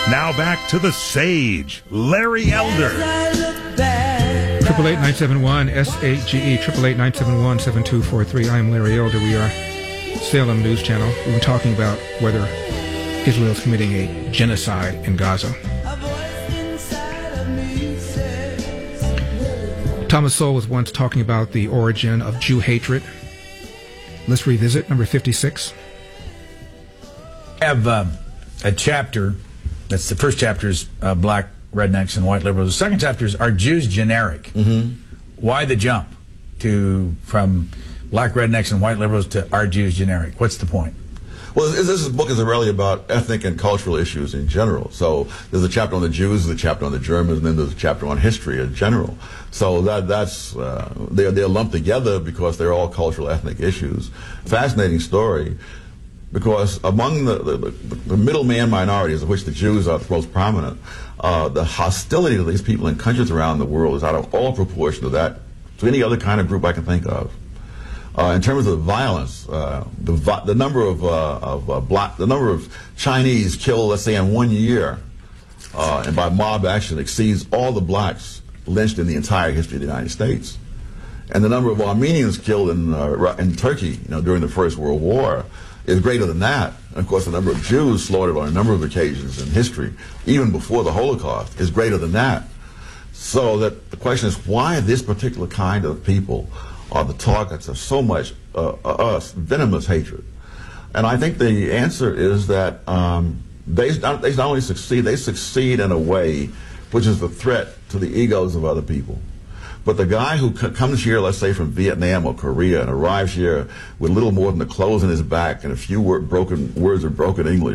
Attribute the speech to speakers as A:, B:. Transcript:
A: Now back to the sage, Larry Elder.
B: 888-971-SAGE, 888-971-7243. I am Larry Elder. We are Salem News Channel. We've been talking about whether Israel is committing a genocide in Gaza. Thomas Sowell was once talking about the origin of Jew hatred. Let's revisit number 56.
C: I have a chapter. That's the first chapter is black rednecks and white liberals. The second chapter is, are Jews generic?
D: Mm-hmm.
C: Why the jump from black rednecks and white liberals to are Jews generic? What's the point?
D: Well, this book is really about ethnic and cultural issues in general. So there's a chapter on the Jews, there's a chapter on the Germans, and then there's a chapter on history in general. So they're lumped together because they're all cultural ethnic issues. Fascinating story, because among the middleman minorities, of which the Jews are the most prominent, the hostility to these people in countries around the world is out of all proportion to that, to any other kind of group I can think of. In terms of violence, the number of Chinese killed, let's say, in 1 year, and by mob action, exceeds all the blacks lynched in the entire history of the United States. And the number of Armenians killed in Turkey, during the First World War, is greater than that. And of course, the number of Jews slaughtered on a number of occasions in history, even before the Holocaust, is greater than that. So that the question is, why this particular kind of people are the targets of so much venomous hatred? And I think the answer is that they not only succeed, they succeed in a way which is a threat to the egos of other people. But the guy who comes here, let's say from Vietnam or Korea, and arrives here with little more than the clothes on his back and a few words of broken English,